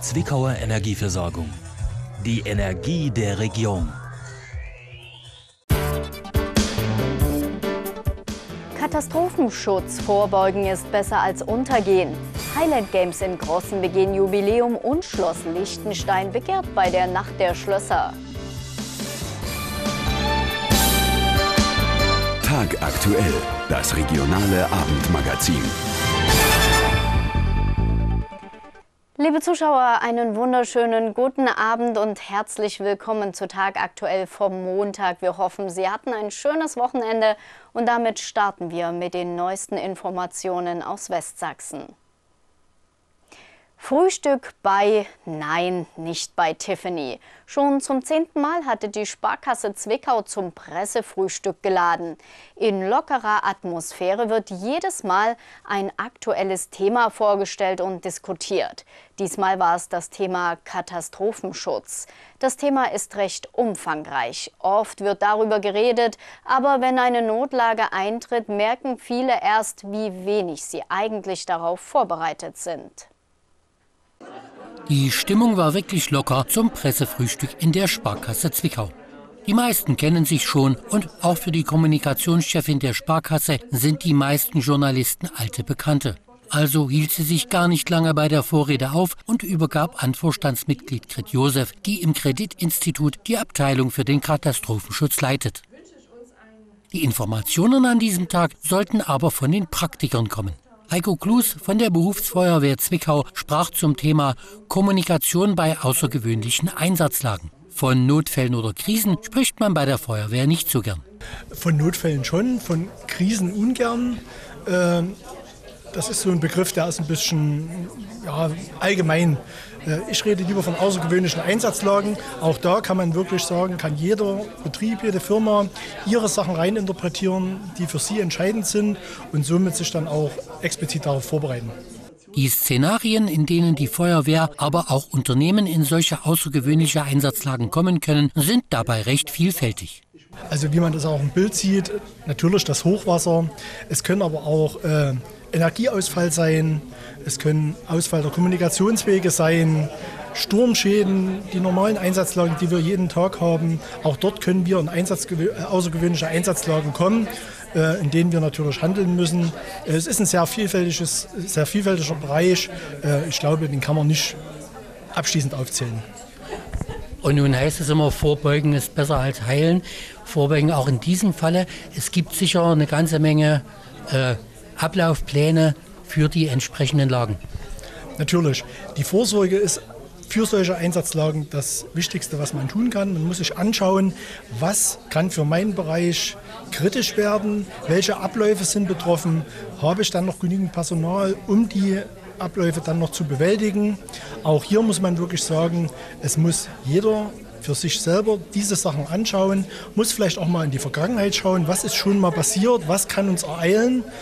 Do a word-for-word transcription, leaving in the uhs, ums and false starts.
Zwickauer Energieversorgung. Die Energie der Region. Katastrophenschutz vorbeugen ist besser als untergehen. Highland Games in Grossen begehen Jubiläum und Schloss Liechtenstein begehrt bei der Nacht der Schlösser. Tagaktuell, das regionale Abendmagazin. Liebe Zuschauer, einen wunderschönen guten Abend und herzlich willkommen zu Tagaktuell vom Montag. Wir hoffen, Sie hatten ein schönes Wochenende und damit starten wir mit den neuesten Informationen aus Westsachsen. Frühstück bei, nein, nicht bei Tiffany. Schon zum zehnten Mal hatte die Sparkasse Zwickau zum Pressefrühstück geladen. In lockerer Atmosphäre wird jedes Mal ein aktuelles Thema vorgestellt und diskutiert. Diesmal war es das Thema Katastrophenschutz. Das Thema ist recht umfangreich. Oft wird darüber geredet, aber wenn eine Notlage eintritt, merken viele erst, wie wenig sie eigentlich darauf vorbereitet sind. Die Stimmung war wirklich locker zum Pressefrühstück in der Sparkasse Zwickau. Die meisten kennen sich schon und auch für die Kommunikationschefin der Sparkasse sind die meisten Journalisten alte Bekannte. Also hielt sie sich gar nicht lange bei der Vorrede auf und übergab an Vorstandsmitglied Grit Josef, die im Kreditinstitut die Abteilung für den Katastrophenschutz leitet. Die Informationen an diesem Tag sollten aber von den Praktikern kommen. Heiko Klus von der Berufsfeuerwehr Zwickau sprach zum Thema Kommunikation bei außergewöhnlichen Einsatzlagen. Von Notfällen oder Krisen spricht man bei der Feuerwehr nicht so gern. Von Notfällen schon, von Krisen ungern. Das ist so ein Begriff, der ist ein bisschen ja, allgemein. Ich rede lieber von außergewöhnlichen Einsatzlagen. Auch da kann man wirklich sagen, kann jeder Betrieb, jede Firma ihre Sachen reininterpretieren, die für sie entscheidend sind und somit sich dann auch explizit darauf vorbereiten. Die Szenarien, in denen die Feuerwehr, aber auch Unternehmen in solche außergewöhnliche Einsatzlagen kommen können, sind dabei recht vielfältig. Also wie man das auch im Bild sieht, natürlich das Hochwasser. Es können aber auch äh, Energieausfall sein, es können Ausfall der Kommunikationswege sein, Sturmschäden, die normalen Einsatzlagen, die wir jeden Tag haben. Auch dort können wir in Einsatz, außergewöhnliche Einsatzlagen kommen, äh, in denen wir natürlich handeln müssen. Es ist ein sehr, vielfältiges, sehr vielfältiger Bereich. Äh, ich glaube, den kann man nicht abschließend aufzählen. Und nun heißt es immer, Vorbeugen ist besser als heilen. Vorbeugen auch in diesem Falle. Es gibt sicher eine ganze Menge äh, Ablaufpläne für die entsprechenden Lagen. Natürlich. Die Vorsorge ist für solche Einsatzlagen das Wichtigste, was man tun kann. Man muss sich anschauen, was kann für meinen Bereich kritisch werden, welche Abläufe sind betroffen, habe ich dann noch genügend Personal, um die Abläufe dann noch zu bewältigen. Auch hier muss man wirklich sagen, es muss jeder für sich selber diese Sachen anschauen, muss vielleicht auch mal in die Vergangenheit schauen, was ist schon mal passiert, was kann uns ereilen